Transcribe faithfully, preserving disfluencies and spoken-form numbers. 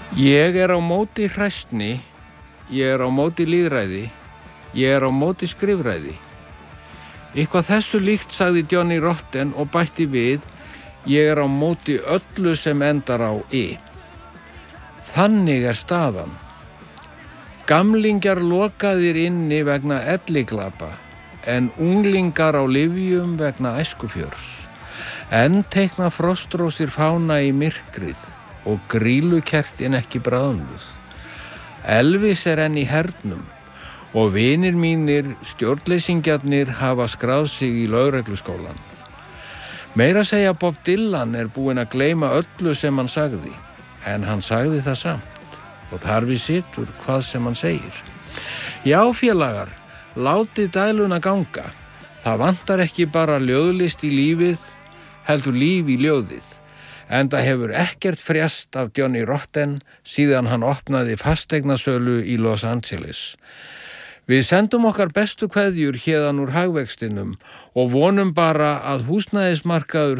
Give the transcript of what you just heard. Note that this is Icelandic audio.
Ég er á móti hræsni, ég er á móti lýðræði, ég er á móti skrifræði. Eitthvað þessu líkt sagði Johnny Rotten og bætti við, ég er á móti öllu sem endar á i. Þannig er staðan. Gamlingjar lokaðir inni vegna elliglapa, en unglingar á lyfjum vegna æskufjörs. Enn teikna frostrósir fána í myrkrið og grýlukertin ekki bráðnuð. Elvis er enn í hernum og vinir mínir, stjórnleysingjarnir, hafa skráð sig í lögregluskólann. Meira segja Bob Dylan er búinn að gleyma öllu sem hann sagði, en hann sagði það samt og þar við situr hvað sem hann segir. Já, félagar, látið dæluna ganga. Það vantar ekki bara ljóðlist í lífið, heldur líf í ljóðið. Enda hefur ekkert frjast af Johnny Rotten síðan hann opnaði fasteignasölu í Los Angeles. Við sendum okkar bestu kveðjur héðan úr hagvextinum og vonum bara að húsnæðismarkaður